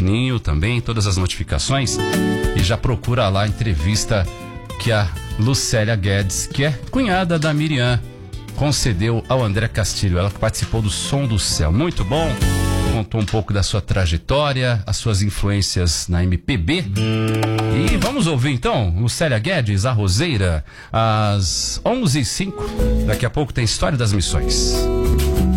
sininho também, todas as notificações, e já procura lá a entrevista que a Lucélia Guedes, que é cunhada da Miriam, concedeu ao André Castilho. Ela que participou do Som do Céu. Muito bom. Contou um pouco da sua trajetória, as suas influências na MPB. E vamos ouvir então Lucélia Guedes, a Roseira, às 11h05. Daqui a pouco tem História das Missões.